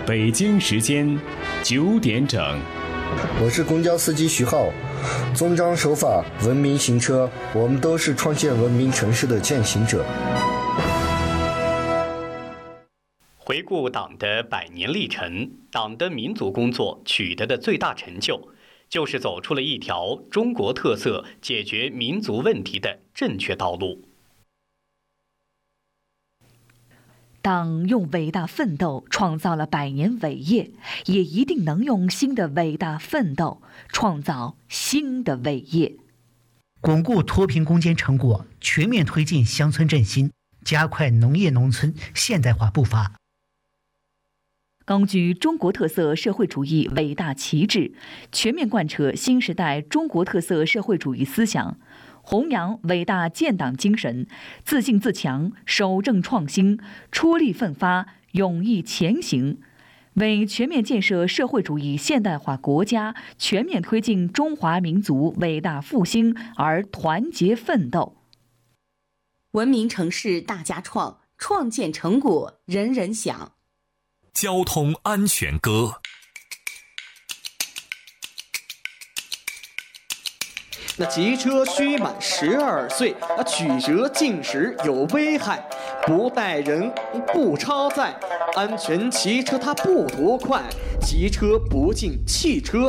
北京时间9点整。 我是公交司机徐浩，遵章守法，文明行车，我们都是创建文明城市的践行者。 回顾党的100年历程，党的民族工作取得的最大成就，就是走出了一条中国特色解决民族问题的正确道路。 党用伟大奋斗创造了100年伟业，也一定能用新的伟大奋斗创造新的伟业。 巩固脱贫攻坚成果，全面推进乡村振兴，加快农业农村现代化步伐。 高举中国特色社会主义伟大旗帜，全面贯彻新时代中国特色社会主义思想，弘扬伟大建党精神，自信自强，守正创新，出力奋发，勇毅前行，为全面建设社会主义现代化国家、全面推进中华民族伟大复兴而团结奋斗。 文明城市大家创，创建成果人人享。 交通安全歌。 那骑车须满12岁，曲折进食有危害，不带人不超载，安全骑车它不多快，骑车不进汽车。